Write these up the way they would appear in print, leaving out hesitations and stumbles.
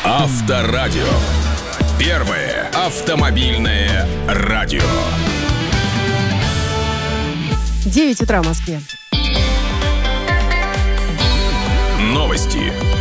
Авторадио. Первое автомобильное радио. 9 утра в Москве. Новости.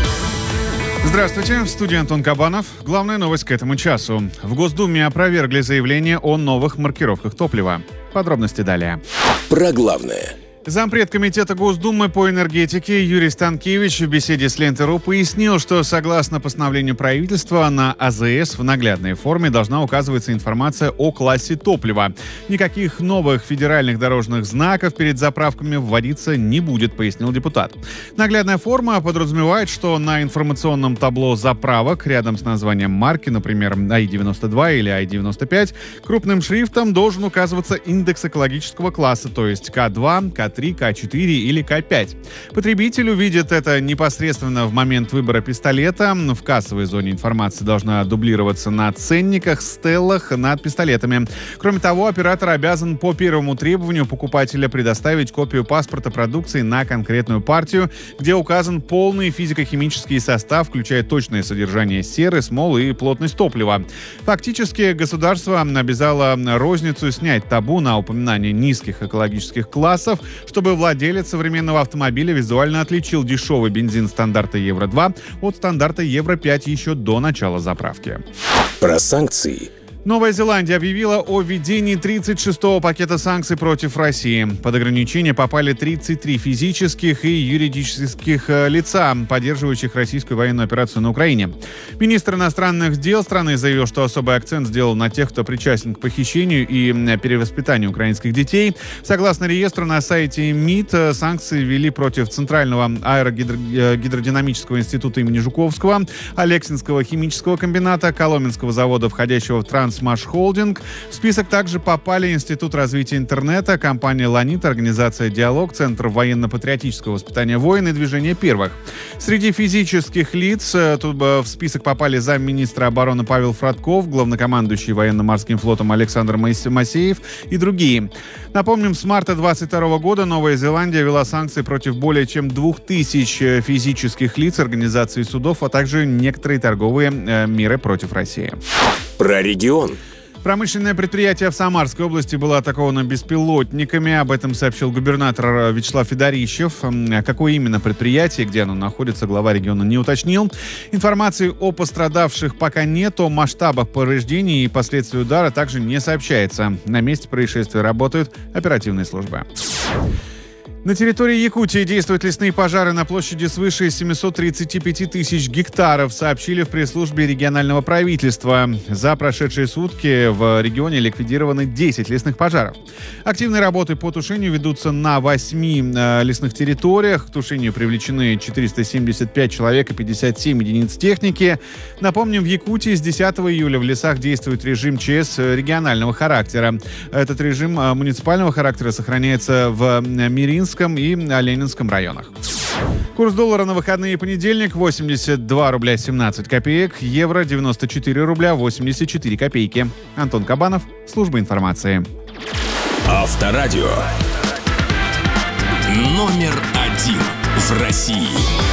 Здравствуйте, в студии Антон Кабанов. Главная новость к этому часу. В Госдуме опровергли заявление о новых маркировках топлива. Подробности далее. Про главное. Зампред Комитета Госдумы по энергетике Юрий Станкевич в беседе с Лентой.ру пояснил, что согласно постановлению правительства на АЗС в наглядной форме должна указываться информация о классе топлива. Никаких новых федеральных дорожных знаков перед заправками вводиться не будет, пояснил депутат. Наглядная форма подразумевает, что на информационном табло заправок рядом с названием марки, например, АИ-92 или АИ-95, крупным шрифтом должен указываться индекс экологического класса, то есть К2, К3, К4 или К5. Потребитель увидит это непосредственно в момент выбора пистолета. В кассовой зоне информация должна дублироваться на ценниках, стеллах над пистолетами. Кроме того, оператор обязан по первому требованию покупателя предоставить копию паспорта продукции на конкретную партию, где указан полный физико-химический состав, включая точное содержание серы, смолы и плотность топлива. Фактически, государство обязало розницу снять табу на упоминание низких экологических классов, чтобы владелец современного автомобиля визуально отличил дешевый бензин стандарта Евро-2 от стандарта Евро-5 еще до начала заправки. Про санкции. Новая Зеландия объявила о введении 36-го пакета санкций против России. Под ограничения попали 33 физических и юридических лица, поддерживающих российскую военную операцию на Украине. Министр иностранных дел страны заявил, что особый акцент сделал на тех, кто причастен к похищению и перевоспитанию украинских детей. Согласно реестру на сайте МИД, санкции ввели против Центрального аэрогидродинамического института имени Жуковского, Алексинского химического комбината, Коломенского завода, входящего в Трансмаш Холдинг. В список также попали Институт развития интернета, компания «Ланит», организация «Диалог», Центр военно-патриотического воспитания войн и Движение первых. Среди физических лиц тут в список попали замминистра обороны Павел Фродков, главнокомандующий военно-морским флотом Александр Масеев и другие. Напомним, с марта 2022 года Новая Зеландия ввела санкции против более чем 2000 физических лиц, организаций и судов, а также некоторые торговые меры против России. Про регион. Промышленное предприятие в Самарской области было атаковано беспилотниками. Об этом сообщил губернатор Вячеслав Федорищев. Какое именно предприятие, где оно находится, глава региона не уточнил. Информации о пострадавших пока нет. О масштабах повреждений и последствий удара также не сообщается. На месте происшествия работают оперативные службы. На территории Якутии действуют лесные пожары на площади свыше 735 тысяч гектаров, сообщили в пресс-службе регионального правительства. За прошедшие сутки в регионе ликвидированы 10 лесных пожаров. Активные работы по тушению ведутся на 8 лесных территориях. К тушению привлечены 475 человек и 57 единиц техники. Напомним, в Якутии с 10 июля в лесах действует режим ЧС регионального характера. Этот режим муниципального характера сохраняется в Миринском и Ленинском районах. Курс доллара на выходные понедельник 82 рубля 17 копеек, евро 94 рубля 84 копейки. Антон Кабанов, служба информации. Авторадио. Номер 1 в России.